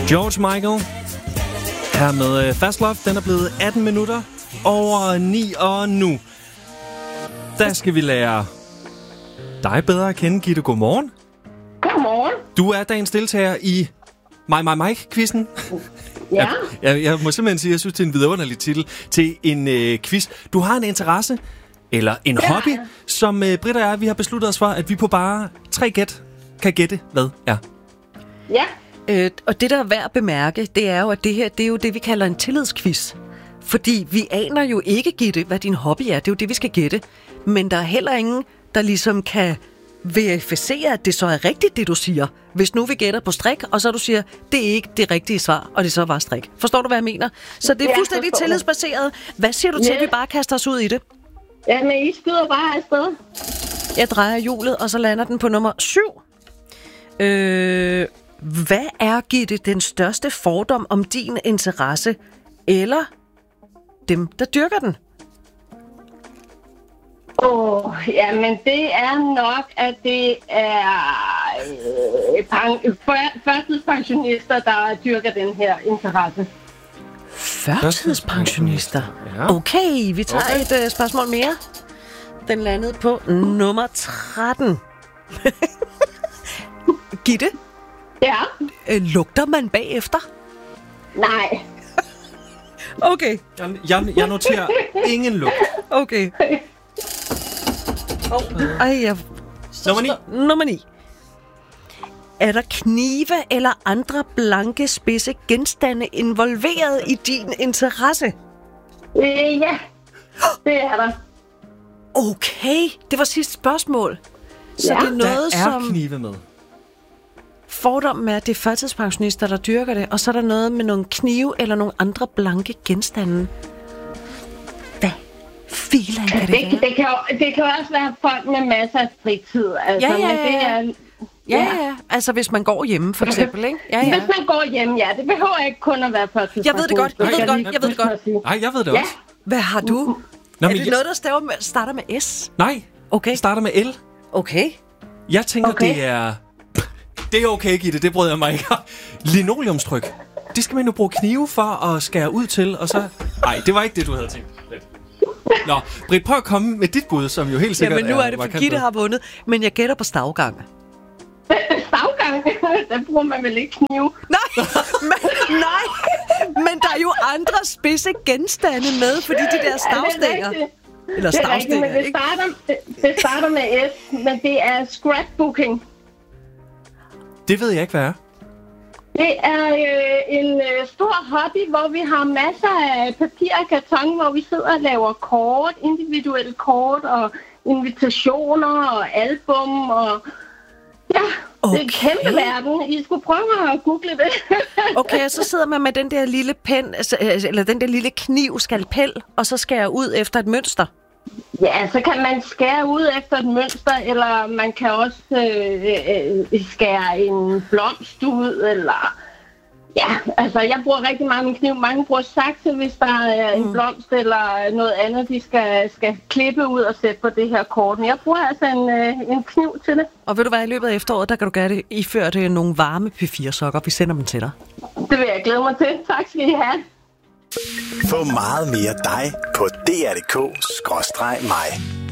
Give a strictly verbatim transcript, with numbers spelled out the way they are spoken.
George Michael her med Fast Love. Den er blevet atten minutter over ni, og nu der skal vi lære dig bedre at kende. Gitte, godmorgen. Godmorgen. Du er dagens deltager i My My Mike-quizzen. Ja. Jeg, jeg, jeg må simpelthen sige, at jeg synes, det er en vidunderlig titel til en øh, quiz. Du har en interesse, eller en ja. hobby, som øh, Britt og jeg, vi har besluttet os for, at vi på bare tre gæt kan gætte, hvad er. Ja. Øh, og det, der er værd at bemærke, det er jo, at det her, det er jo det, vi kalder en tillidsquiz. Fordi vi aner jo ikke, Gitte, hvad din hobby er. Det er jo det, vi skal gætte. Men der er heller ingen, der ligesom kan verificere, at det så er rigtigt, det du siger. Hvis nu vi gætter på strik, og så du siger, det er ikke det rigtige svar, og det så var strik. Forstår du, hvad jeg mener? Så det er fuldstændig ja, tillidsbaseret. Hvad siger du til, at vi bare kaster os ud i det? Ja, men I skyder bare afsted. Jeg drejer hjulet, og så lander den på nummer syv. Øh, hvad er, Gitte, den største fordom om din interesse, eller dem, der dyrker den? Åh, oh, ja, men det er nok, at det er øh, pang- førtidspensionister, der dyrker den her interesse. Førtidspensionister? Ja. Okay, vi tager okay. et uh, spørgsmål mere. Den landede på nummer tretten. Gitte? Ja? Øh, lugter man bagefter? Nej. Okay. Jeg, jeg, jeg noterer ingen lugt. Okay. Oh, ej, jeg... Nummer ni. Nummer ni. Er der knive eller andre blanke, spidse genstande involveret i din interesse? Øh, ja, det er der. Okay, det var sidste spørgsmål. Så Ja. det er noget, Der er som... knive med. Fordommen er, at det er førtidspensionister, der dyrker det, og så er der noget med nogle knive eller nogle andre blanke genstande. Hvad filan kan det, Det, være? det, kan jo, det kan jo også være folk med masser af fritid. Altså, Ja, ja, men det ja. er, Ja, ja, altså hvis man går hjemme, for eksempel, ikke? Ja, ja. Hvis man går hjem, ja. Det behøver ikke kun at være førtidspensionister. Jeg ved det godt, jeg ved det godt, jeg ved det godt. Nej, jeg ved det Ja. også. Hvad har du? Nå, Er men det jeg, noget, der staver med, starter med S? nej, Okay, det starter med L. okay. Jeg tænker, Okay. det er... Det er okay, Gitte, det bryder jeg mig ikke. Linoleumstryk. Det skal man jo bruge knive for at skære ud til, og så... Nej, det var ikke det, du havde tænkt. Nå, Britt, prøv at komme med dit bud, som jo helt sikkert Jamen nu er det, for markant Gitte bedre. har vundet, men jeg gætter på stavgang. Stavgang, der bruger man vel ikke knive. Nej, men, nej, men der er jo andre spidse genstande med, fordi de der stavstænger. Eller Det er rigtigt, men stavstænger, det ikke? starter, det, det starter med S, men det er scrapbooking. Det ved jeg ikke, hvad er. Det er øh, en øh, stor hobby, hvor vi har masser af papir og karton, hvor vi sidder og laver kort, individuelle kort og invitationer og album og... Ja, okay. Det er en kæmpe verden. I skulle prøve at google det. Okay, så sidder man med den der lille pen, altså, eller den der lille kniv, skalpel, og så skærer ud efter et mønster. Ja, så kan man skære ud efter et mønster, eller man kan også øh, øh, skære en blomst ud, eller... Ja, altså jeg bruger rigtig mange kniv. Mange bruger sakse, hvis der er en blomst eller noget andet, de skal, skal klippe ud og sætte på det her kort. Men jeg bruger altså en, øh, en kniv til det. Og ved du hvad, i løbet af efteråret, der kan du gøre det iført øh, nogle varme P fire sokker. Vi sender dem til dig. Det vil jeg glæde mig til. Tak skal I have. Få meget mere dig på D R punktum D K skråstreg mig.